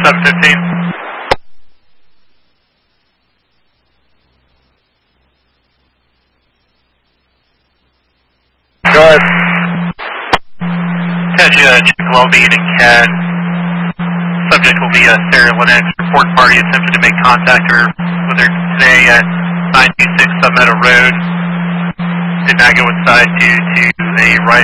715. Go ahead. Had you check well-being and CAD. Subject will be Sarah Lennox. Report party attempted to make contact with her today at 926 Submeadow Road. Did not go inside due to a right